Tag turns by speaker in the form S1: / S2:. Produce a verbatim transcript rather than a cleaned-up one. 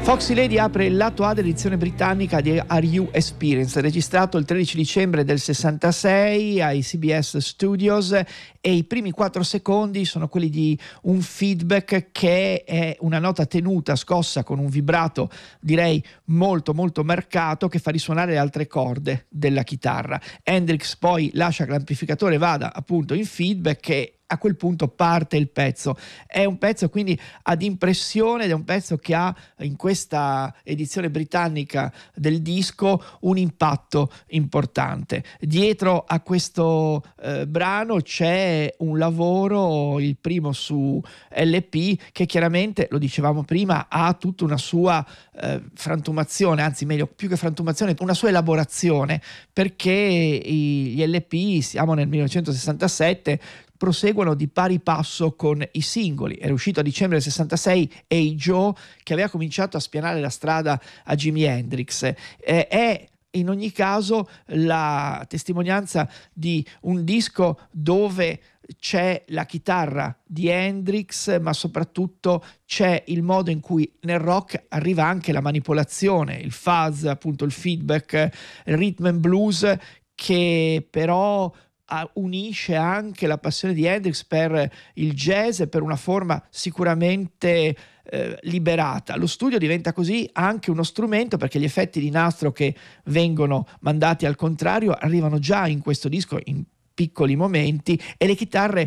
S1: Foxy Lady apre il lato A dell'edizione britannica di Are You Experienced, registrato il tredici dicembre del sessantasei ai C B S Studios, e i primi quattro secondi sono quelli di un feedback che è una nota tenuta, scossa con un vibrato direi molto molto marcato, che fa risuonare le altre corde della chitarra. Hendrix poi lascia che l'amplificatore vada appunto in feedback e a quel punto parte il pezzo. È un pezzo quindi ad impressione ed è un pezzo che ha in questa edizione britannica del disco un impatto importante. Dietro a questo eh, brano c'è un lavoro, il primo su L P, che chiaramente, lo dicevamo prima, ha tutta una sua eh, frantumazione, anzi meglio, più che frantumazione, una sua elaborazione, perché i, gli L P, siamo nel millenovecentosessantasette, proseguono di pari passo con i singoli. Era uscito a dicembre del sessantasei Hey Joe, che aveva cominciato a spianare la strada a Jimi Hendrix. Eh, è in ogni caso la testimonianza di un disco dove c'è la chitarra di Hendrix, ma soprattutto c'è il modo in cui nel rock arriva anche la manipolazione, il fuzz, appunto il feedback, il rhythm and blues, che però unisce anche la passione di Hendrix per il jazz e per una forma sicuramente eh, liberata. Lo studio diventa così anche uno strumento, perché gli effetti di nastro che vengono mandati al contrario arrivano già in questo disco in piccoli momenti, e le chitarre